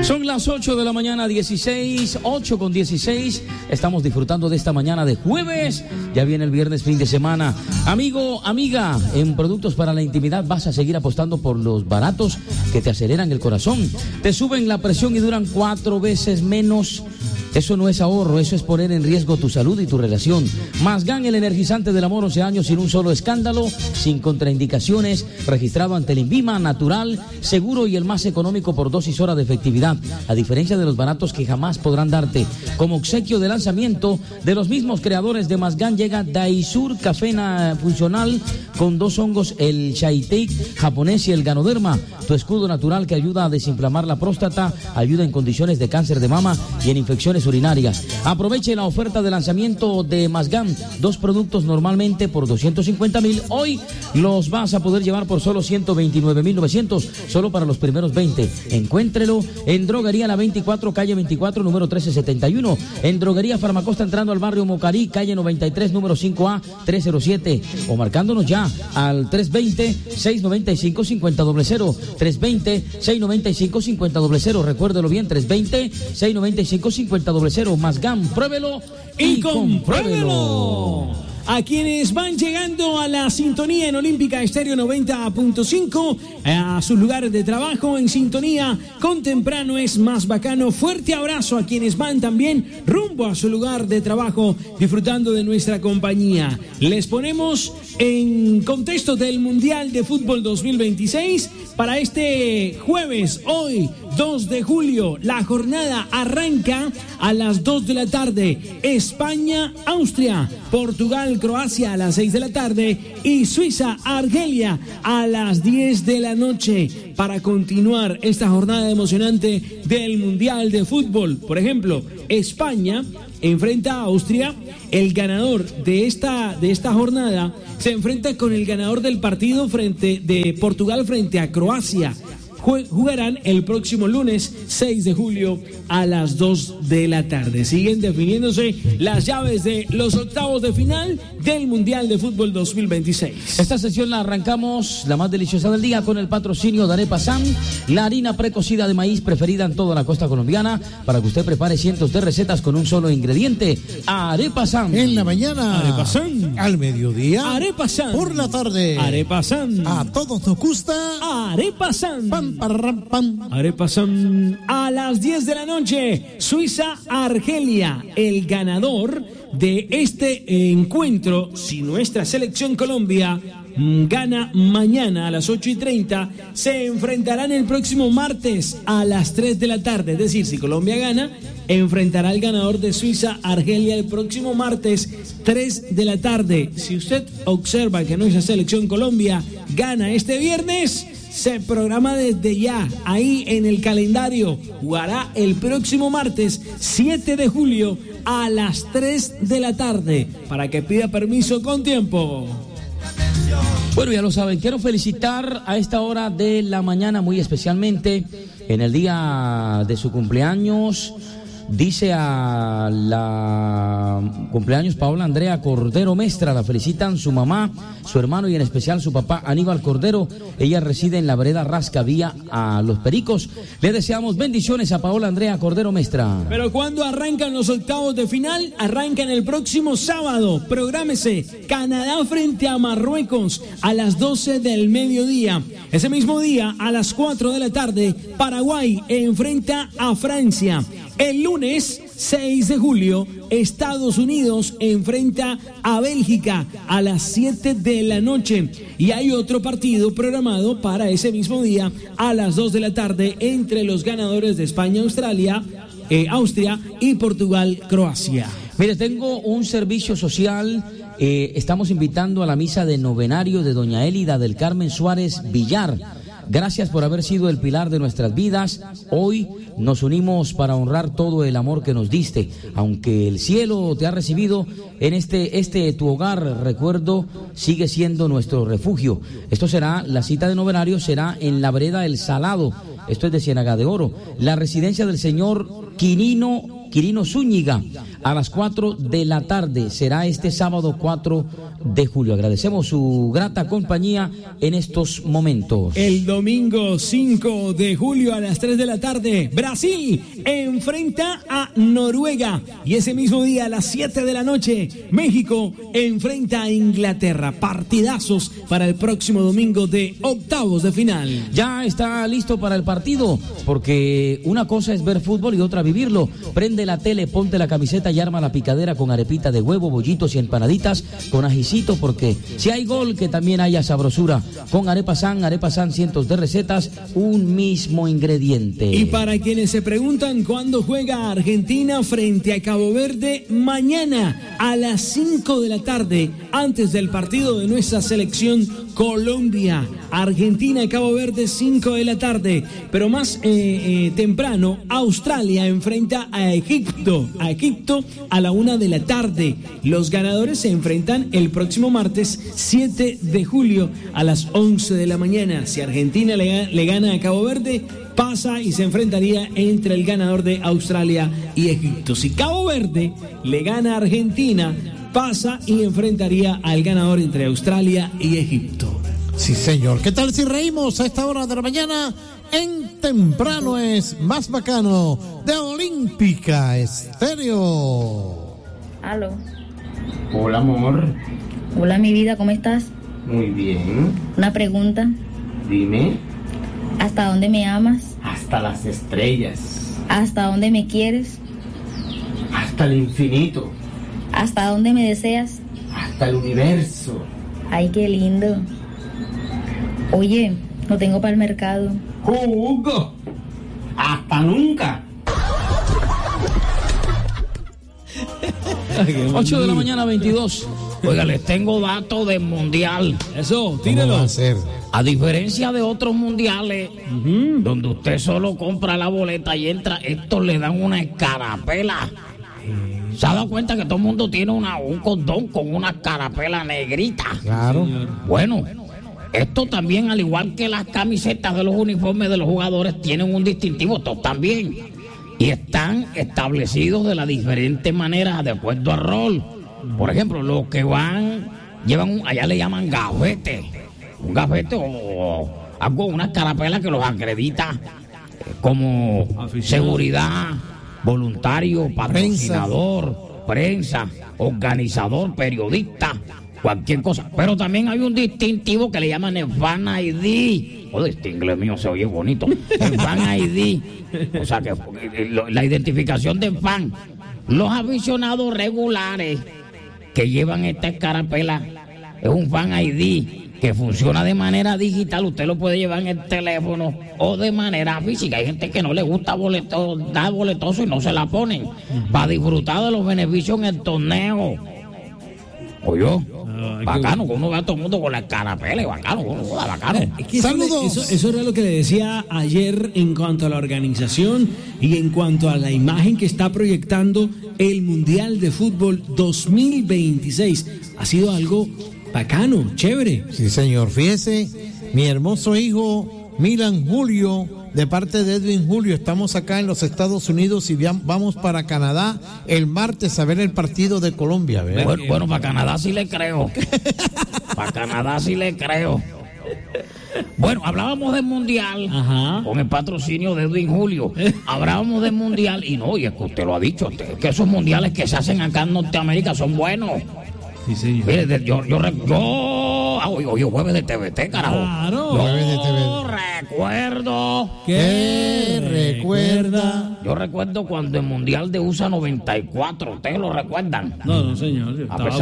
Son las 8 de la mañana, 8:16. Estamos disfrutando de esta mañana de jueves. Ya viene el viernes, fin de semana. Amigo, amiga, en productos para la intimidad vas a seguir apostando por los baratos que te aceleran el corazón. Te suben la presión y duran 4 veces menos. Eso no es ahorro, eso es poner en riesgo tu salud y tu relación. Masgan, el energizante del amor, 11 años sin un solo escándalo, sin contraindicaciones, registrado ante el INVIMA, natural, seguro y el más económico por dosis hora de efectividad, a diferencia de los baratos que jamás podrán darte. Como obsequio de lanzamiento de los mismos creadores de Masgan, llega Daisur Café Funcional con 2 hongos, el Shaitei japonés y el Ganoderma, tu escudo natural que ayuda a desinflamar la próstata, ayuda en condiciones de cáncer de mama y en infecciones urinarias. Aproveche la oferta de lanzamiento de Masgan, 2 productos normalmente por 250,000, hoy los vas a poder llevar por solo 129,900, solo para los primeros 20. Encuéntrelo en Droguería La 24, calle 24, número 1371, en Droguería Farmacosta entrando al barrio Mocarí, calle 93, número 5A, 307, o marcándonos ya al 320-695-5000, 320-695-5000, recuérdelo bien, 320-695-5000. Masgan, pruébelo y compruébelo. A quienes van llegando a la sintonía en Olímpica Estéreo 90.5, a sus lugares de trabajo en sintonía con Temprano es más bacano. Fuerte abrazo a quienes van también rumbo a su lugar de trabajo disfrutando de nuestra compañía. Les ponemos en contexto del Mundial de Fútbol 2026 para este jueves, hoy 2 de julio. La jornada arranca a las 2 de la tarde. España, Austria, Portugal, Croacia a las 6 de la tarde y Suiza, Argelia a las 10 de la noche para continuar esta jornada emocionante del Mundial de Fútbol. Por ejemplo, España enfrenta a Austria. El ganador de esta jornada se enfrenta con el ganador del partido de Portugal frente a Croacia. Jugarán el próximo lunes 6 de julio a las 2 de la tarde. Siguen definiéndose las llaves de los octavos de final del Mundial de Fútbol 2026. Esta sesión la arrancamos, la más deliciosa del día, con el patrocinio de Arepa San, la harina precocida de maíz preferida en toda la costa colombiana, para que usted prepare cientos de recetas con un solo ingrediente. Arepa San. En la mañana. Arepa San. Al mediodía. Arepa San. Por la tarde. Arepa San. A todos nos gusta. Arepa San. Pam, parram, pam. Arepa San. A las 10 de la noche, Suiza, Argelia. El ganador de este encuentro, si nuestra selección Colombia gana mañana a las 8:30, se enfrentarán el próximo martes a las 3 de la tarde. Es decir, si Colombia gana, enfrentará al ganador de Suiza, Argelia, el próximo martes 3 de la tarde. Si usted observa que nuestra selección Colombia gana este viernes, se programa desde ya, ahí en el calendario. Jugará el próximo martes 7 de julio a las 3 de la tarde, para que pida permiso con tiempo. Bueno, ya lo saben, quiero felicitar a esta hora de la mañana, muy especialmente en el día de su cumpleaños. Dice a la cumpleaños Paola Andrea Cordero Mestra, la felicitan su mamá, su hermano y en especial su papá Aníbal Cordero. Ella reside en la vereda Rasca, vía a Los Pericos. Le deseamos bendiciones a Paola Andrea Cordero Mestra. Pero cuando arrancan los octavos de final, arrancan el próximo sábado. Prográmese, Canadá frente a Marruecos a las 12 del mediodía. Ese mismo día, a las 4 de la tarde, Paraguay enfrenta a Francia. El lunes 6 de julio, Estados Unidos enfrenta a Bélgica a las 7 de la noche. Y hay otro partido programado para ese mismo día a las 2 de la tarde entre los ganadores de España, Austria y Portugal, Croacia. Mire, tengo un servicio social. Estamos invitando a la misa de novenario de doña Élida del Carmen Suárez Villar. Gracias por haber sido el pilar de nuestras vidas. Hoy nos unimos para honrar todo el amor que nos diste. Aunque el cielo te ha recibido, en este tu hogar, recuerdo, sigue siendo nuestro refugio. Esto será, la cita de novenario será en la vereda El Salado. Esto es de Ciénaga de Oro. La residencia del señor Quirino Zúñiga. a las 4 de la tarde. Será este sábado 4 de julio. Agradecemos su grata compañía en estos momentos. El domingo 5 de julio a las 3 de la tarde, Brasil enfrenta a Noruega. Y ese mismo día a las 7 de la noche, México enfrenta a Inglaterra. Partidazos para el próximo domingo de octavos de final. Ya está listo para el partido, porque una cosa es ver fútbol y otra vivirlo. Prende la tele, ponte la camiseta y arma la picadera con arepita de huevo, bollitos y empanaditas con ajicito, porque si hay gol, que también haya sabrosura. Con Arepa San, cientos de recetas, un mismo ingrediente. Y para quienes se preguntan cuándo juega Argentina frente a Cabo Verde, mañana a las 5 de la tarde, antes del partido de nuestra selección Colombia. Argentina y Cabo Verde, 5 de la tarde. Pero más temprano, Australia enfrenta a Egipto a la 1 de la tarde. Los ganadores se enfrentan el próximo martes 7 de julio a las 11 de la mañana. Si Argentina le gana a Cabo Verde, pasa y se enfrentaría entre el ganador de Australia y Egipto. Si Cabo Verde le gana a Argentina, pasa y enfrentaría al ganador entre Australia y Egipto. Sí, señor. ¿Qué tal si reímos a esta hora de la mañana? En Temprano es Más Bacano de Olímpica Estéreo. Aló. Hola, amor. Hola, mi vida, ¿cómo estás? Muy bien. Una pregunta. Dime. ¿Hasta dónde me amas? Hasta las estrellas. ¿Hasta dónde me quieres? Hasta el infinito. ¿Hasta dónde me deseas? Hasta el universo. Ay, qué lindo. Oye, no tengo para el mercado. ¡Jugo! ¡Hasta nunca! 8 de la mañana, 22. Oiga, les tengo datos del mundial. Eso, ¿Cómo va a ser? A diferencia de otros mundiales, donde usted solo compra la boleta y entra, estos le dan una escarapela. ¿Se ha dado cuenta que todo el mundo tiene un condón con una escarapela negrita? Claro. Bueno, esto también, al igual que las camisetas de los uniformes de los jugadores, tienen un distintivo, estos también. Y están establecidos de las diferentes maneras de acuerdo al rol. Por ejemplo, los que llevan allá le llaman gafete. Un gafete o algo, una escarapela que los acredita como seguridad, voluntario, patrocinador, prensa, organizador, periodista, cualquier cosa. Pero también hay un distintivo que le llaman el Fan ID. Joder, este inglés mío se oye bonito. El Fan ID. O sea, que la identificación del fan. Los aficionados regulares que llevan esta escarapela es un Fan ID que funciona de manera digital. Usted lo puede llevar en el teléfono o de manera física. Hay gente que no le gusta dar boletoso y no se la ponen para disfrutar de los beneficios en el torneo. Oye, bacano, que uno ve a todo el mundo con la escarapela, bacano, bacano. Es que eso era lo que le decía ayer en cuanto a la organización y en cuanto a la imagen que está proyectando el Mundial de Fútbol 2026. Ha sido algo bacano, chévere. Sí, señor. Fíjese, mi hermoso hijo Milan Julio, de parte de Edwin Julio, estamos acá en los Estados Unidos y vamos para Canadá el martes a ver el partido de Colombia, ¿verdad? Bueno, para Canadá sí le creo. Para Canadá sí le creo. Bueno, hablábamos del Mundial. Ajá. Con el patrocinio de Edwin Julio. Hablábamos del Mundial y no, y es que usted lo ha dicho, que esos mundiales que se hacen acá en Norteamérica son buenos. Sí, señor. Mire, hoy jueves de TVT, carajo. Claro. Jueves de TVT. Recuerdo. ¿Qué recuerda? Yo recuerdo cuando el Mundial de USA 94, ¿ustedes lo recuerdan? No, señor.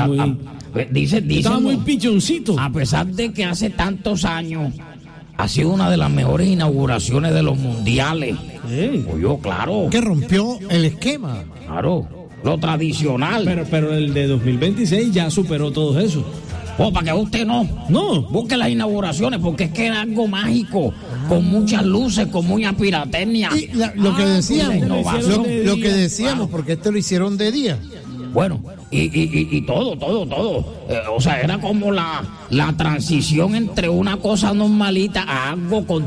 Estaba muy pichoncito. A pesar de que hace tantos años ha sido una de las mejores inauguraciones de los mundiales. Oye, claro. Que rompió el esquema. Claro, lo tradicional. Pero el de 2026 ya superó todo eso. Para que usted no busque las inauguraciones, porque es que era algo mágico, con muchas luces, con mucha pirotecnia. Y lo que decíamos, lo que decíamos, Wow. porque lo hicieron de día. Bueno, y todo. O sea, era como la transición entre una cosa normalita a algo con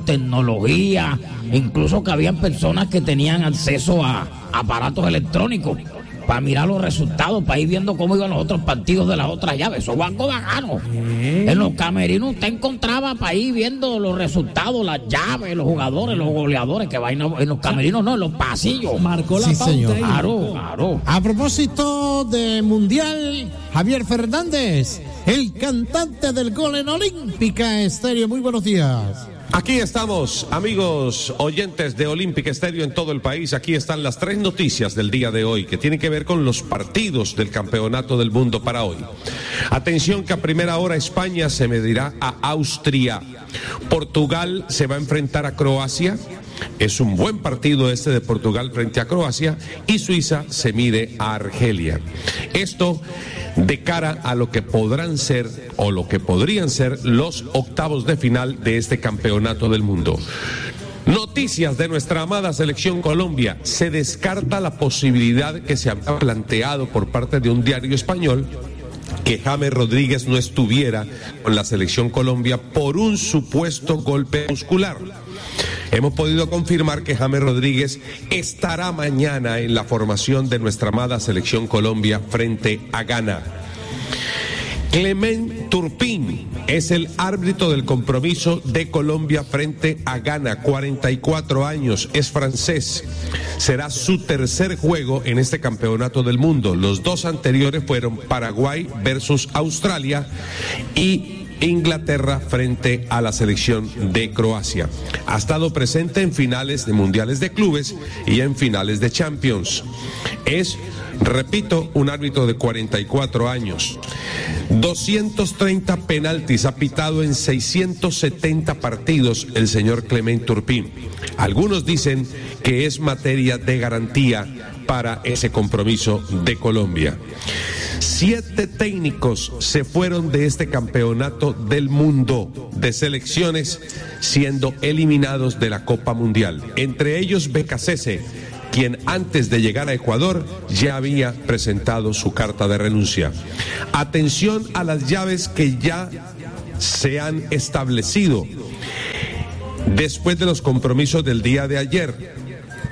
tecnología. Incluso que habían personas que tenían acceso a aparatos electrónicos. para mirar los resultados, para ir viendo cómo iban los otros partidos de las otras llaves. Eso es algo bacano. En los camerinos usted encontraba para ir viendo los resultados, las llaves, los jugadores, los goleadores, que vayan en los camerinos, no, en los pasillos. Marcó la pauta señor. ahí. Claro. A propósito de Mundial, Javier Fernández, el cantante del gol en Olímpica Estéreo. Muy buenos días. Aquí estamos, amigos oyentes de Olímpica Estéreo en todo el país. Aquí están las 3 noticias del día de hoy que tienen que ver con los partidos del Campeonato del Mundo para hoy. Atención que a primera hora España se medirá a Austria. Portugal se va a enfrentar a Croacia. Es un buen partido este de Portugal frente a Croacia. Y Suiza se mide a Argelia. Esto de cara a lo que podrán ser o lo que podrían ser los octavos de final de este Campeonato del Mundo. Noticias de nuestra amada selección Colombia. Se descarta la posibilidad que se había planteado por parte de un diario español que James Rodríguez no estuviera con la selección Colombia por un supuesto golpe muscular. Hemos podido confirmar que James Rodríguez estará mañana en la formación de nuestra amada selección Colombia frente a Ghana. Clement Turpin es el árbitro del compromiso de Colombia frente a Ghana, 44 años, es francés. Será su tercer juego en este campeonato del mundo. Los 2 anteriores fueron Paraguay versus Australia y Inglaterra frente a la selección de Croacia. Ha estado presente en finales de mundiales de clubes y en finales de Champions. Es, repito, un árbitro de 44 años. 230 penaltis ha pitado en 670 partidos el señor Clement Turpin. Algunos dicen que es materia de garantía para ese compromiso de Colombia. 7 técnicos se fueron de este campeonato del mundo de selecciones siendo eliminados de la Copa Mundial. Entre ellos Becasese, quien antes de llegar a Ecuador ya había presentado su carta de renuncia. Atención a las llaves que ya se han establecido después de los compromisos del día de ayer.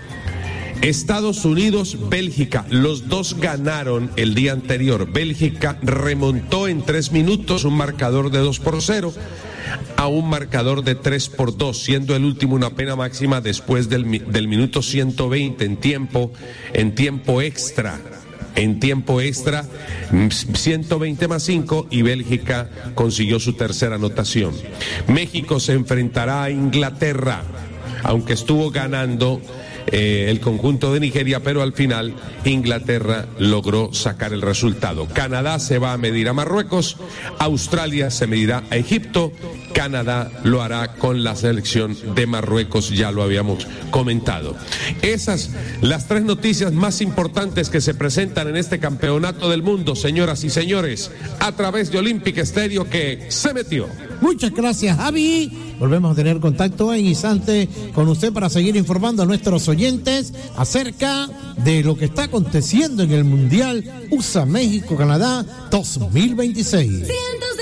Estados Unidos, Bélgica, los dos ganaron el día anterior. Bélgica remontó en 3 minutos un marcador de 2-0 a un marcador de 3-2, siendo el último una pena máxima después del minuto 120 en tiempo extra. En tiempo extra, 120 más 5 y Bélgica consiguió su tercera anotación. México se enfrentará a Inglaterra, aunque estuvo ganando el conjunto de Nigeria, pero al final Inglaterra logró sacar el resultado. Canadá se va a medir a Marruecos, Australia se medirá a Egipto, Canadá lo hará con la selección de Marruecos, ya lo habíamos comentado. Esas las 3 noticias más importantes que se presentan en este campeonato del mundo, señoras y señores, a través de Olímpica Estéreo que se metió. Muchas gracias, Javi. Volvemos a tener contacto en instante con usted para seguir informando a nuestros oyentes acerca de lo que está aconteciendo en el Mundial USA México-Canadá 2026.